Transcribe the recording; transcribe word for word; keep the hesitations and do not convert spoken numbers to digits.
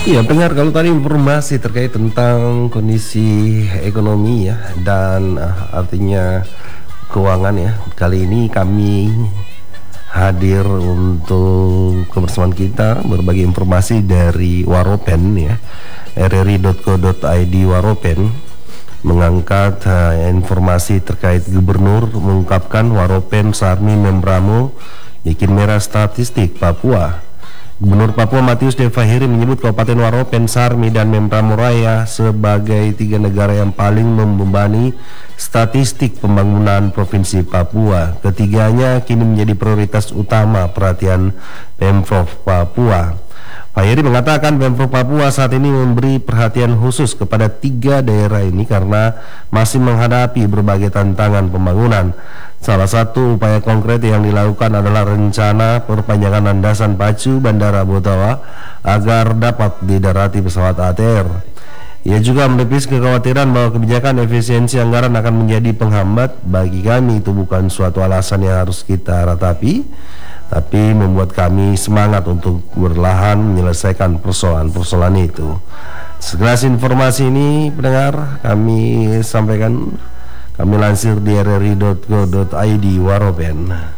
Iya, pendengar, kalau tadi informasi terkait tentang kondisi ekonomi ya dan uh, artinya keuangan ya. Kali ini kami hadir untuk kebersamaan kita berbagi informasi dari Waropen ya. r r i titik co titik i d Waropen mengangkat uh, informasi terkait gubernur mengungkapkan Waropen Sarmi Membramo bikin merah statistik Papua. Gubernur Papua Matius De Fahiri menyebut Kabupaten Waropen, Sarmi, dan Membramo Raya sebagai tiga negara yang paling membebani statistik pembangunan Provinsi Papua. Ketiganya kini menjadi prioritas utama perhatian Pemprov Papua. Fahiri mengatakan Pemprov Papua saat ini memberi perhatian khusus kepada tiga daerah ini karena masih menghadapi berbagai tantangan pembangunan. Salah satu upaya konkret yang dilakukan adalah rencana perpanjangan landasan pacu Bandara Botawa agar dapat didarati pesawat A T R. Ia juga menepis kekhawatiran bahwa kebijakan efisiensi anggaran akan menjadi penghambat. Bagi kami itu bukan suatu alasan yang harus kita ratapi, tapi membuat kami semangat untuk berlahan menyelesaikan persoalan-persoalan itu. Sekelas informasi ini pendengar kami sampaikan, kami lansir di r r i titik co titik i d Waropen.